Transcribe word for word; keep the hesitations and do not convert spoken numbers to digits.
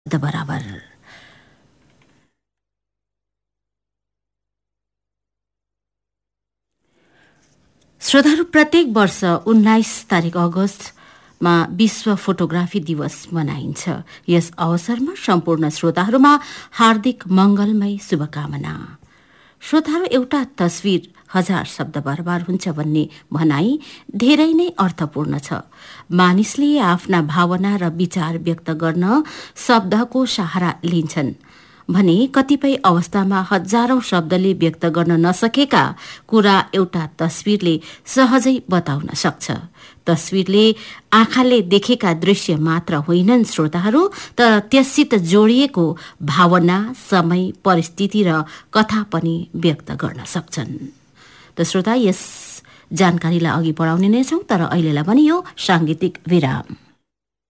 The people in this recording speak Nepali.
द बराबर। श्रोताहरू, प्रत्येक वर्ष उन्नाइस तारिक अगस्तमा विश्व फोटोग्राफी दिवस मनाइन्छ। यस अवसरमा सम्पूर्ण श्रोताहरूमा हार्दिक मङ्गलमय शुभकामना। श्रोताहरू, एउटा तस्विर हजार शब्द बराबर हुन्छ भन्ने भनाइ धेरै नै अर्थपूर्ण छ। मानिसले आफ्ना भावना र विचार व्यक्त गर्न शब्दको सहारा लिन्छन् भने कतिपय अवस्थामा हजारौं शब्दले व्यक्त गर्न नसकेका कुरा एउटा तस्विरले सहजै बताउन सक्छ। तस्विरले आँखाले देखेका दृश्य मात्र होइनन् श्रोताहरू, तर त्यससित जोडिएको भावना, समय, परिस्थिति र कथा पनि व्यक्त गर्न सक्छन्। त श्रोता, यस जानकारीलाई अघि बढाउने नै छौं, तर अहिलेलाई पनि यो सांगीतिक विराम।